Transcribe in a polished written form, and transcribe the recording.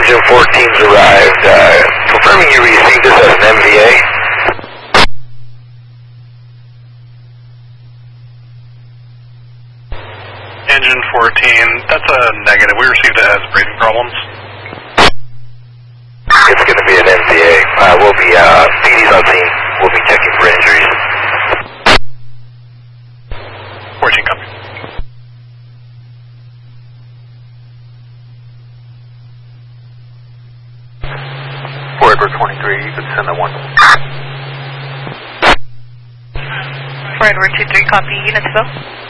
Engine 14's arrived. Confirming you received this as an MVA. Engine 14, that's a negative. We received it as breathing problems. It's going to be an MVA. We'll be, PD's on scene. We'll be checking for injuries. 14 copy. For Edward 23, you can send a 1. For Edward 23, copy. Units, Bill.